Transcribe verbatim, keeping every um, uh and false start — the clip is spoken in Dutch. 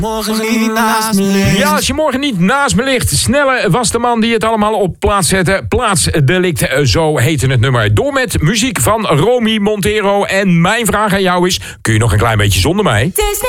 Morgen niet naast me ligt. Ja, als je morgen niet naast me ligt. Snelle was de man die het allemaal op plaats zette. Plaatsdelict, zo heette het nummer. Door met muziek van Romy Montero. En mijn vraag aan jou is, kun je nog een klein beetje zonder mij?